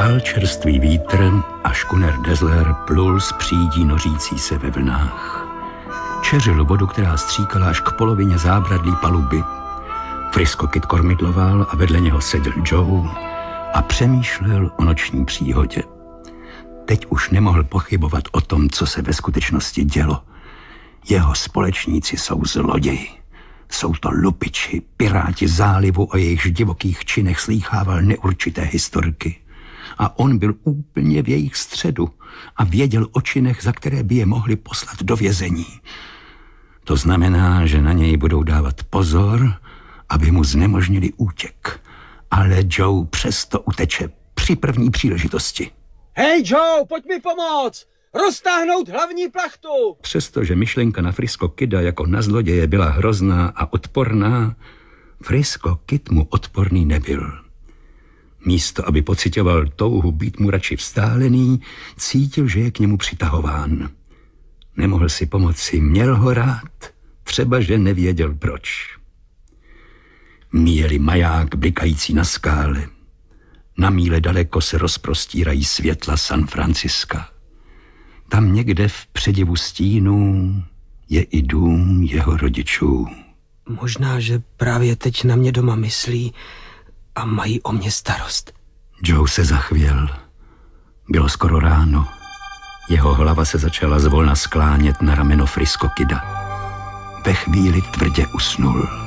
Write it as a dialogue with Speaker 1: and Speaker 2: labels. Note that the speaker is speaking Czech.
Speaker 1: Dál čerstvý vítr a škuner Dazzler plul z přídí nořící se ve vlnách. Čeřil vodu, která stříkala až k polovině zábradlí paluby. Frisco Kid kormidloval a vedle něho seděl Joe a přemýšlel o noční příhodě. Teď už nemohl pochybovat o tom, co se ve skutečnosti dělo. Jeho společníci jsou zloději. Jsou to lupiči, piráti zálivu, o jejichž divokých činech slýchával neurčité historky. A on byl úplně v jejich středu a věděl o činech, za které by je mohli poslat do vězení. To znamená, že na něj budou dávat pozor, aby mu znemožnili útěk. Ale Joe přesto uteče při první příležitosti.
Speaker 2: Hej Joe, pojď mi pomoct! Roztáhnout hlavní plachtu!
Speaker 1: Přestože myšlenka na Frisco Kida jako na zloděje byla hrozná a odporná, Frisco Kid mu odporný nebyl. Místo, aby pocitoval touhu být mu radši vzdálený, cítil, že je k němu přitahován. Nemohl si pomoci, měl ho rád, třeba že nevěděl proč. Míjeli maják blikající na skále. Na míle daleko se rozprostírají světla San Franciska. Tam někde v předivu stínů je i dům jeho rodičů.
Speaker 3: Možná, že právě teď na mě doma myslí a mají o mě starost.
Speaker 1: Joe se zachvěl. Bylo skoro ráno. Jeho hlava se začala zvolna sklánět na rameno Frisco Kida. Ve chvíli tvrdě usnul.